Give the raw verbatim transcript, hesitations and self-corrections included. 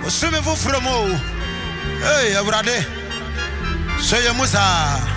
Osumi fu from o. Hey, Abrade. So you musa.